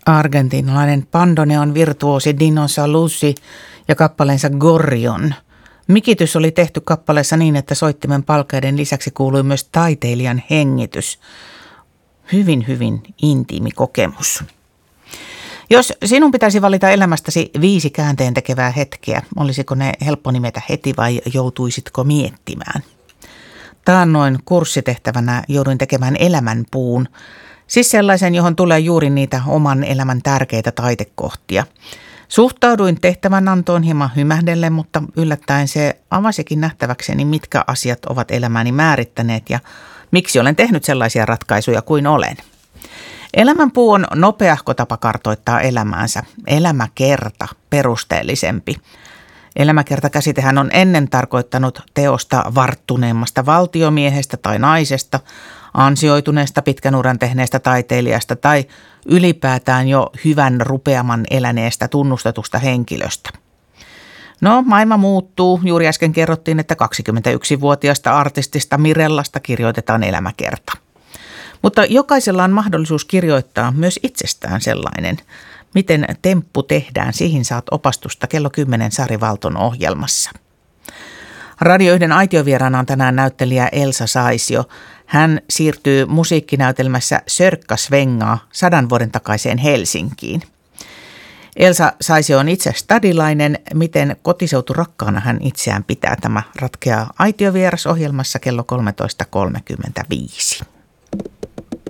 Argentinalainen bandoneon virtuoosi Dino Saluzzi ja kappaleensa Gorrion. Mikitys oli tehty kappaleessa niin, että soittimen palkeiden lisäksi kuului myös taiteilijan hengitys. Hyvin, hyvin intiimi kokemus. Jos sinun pitäisi valita elämästäsi 5 käänteen tekevää hetkeä, olisiko ne helppo nimetä heti vai joutuisitko miettimään? Taannoin kurssitehtävänä jouduin tekemään elämänpuun, siis sellaisen, johon tulee juuri niitä oman elämän tärkeitä taitekohtia. Suhtauduin tehtävänantoon hieman hymähdellen, mutta yllättäen se avasikin nähtäväkseni, mitkä asiat ovat elämäni määrittäneet ja miksi olen tehnyt sellaisia ratkaisuja kuin olen. Elämänpuu on nopeahko tapa kartoittaa elämäänsä, elämäkerta perusteellisempi. Elämäkertakäsitehän on ennen tarkoittanut teosta varttuneemmasta valtiomiehestä tai naisesta, ansioituneesta pitkän uran tehneestä taiteilijasta tai ylipäätään jo hyvän rupeaman eläneestä tunnustetusta henkilöstä. No, maailma muuttuu. Juuri äsken kerrottiin, että 21-vuotiaasta artistista Mirellasta kirjoitetaan elämäkerta. Mutta jokaisella on mahdollisuus kirjoittaa myös itsestään sellainen. Miten temppu tehdään, siihen saat opastusta kello 10 Sari Valton ohjelmassa. Radio 1 aitiovieraana on tänään näyttelijä Elsa Saisio. Hän siirtyy musiikkinäytelmässä Sörkka Svengaa 100 vuoden takaiseen Helsinkiin. Elsa Saisio on itse stadilainen. Miten kotiseutu rakkaana hän itseään pitää? Tämä ratkeaa aitiovieras-ohjelmassa kello 13.35.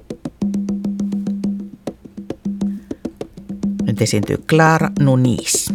Nyt esiintyy Clara Nunes.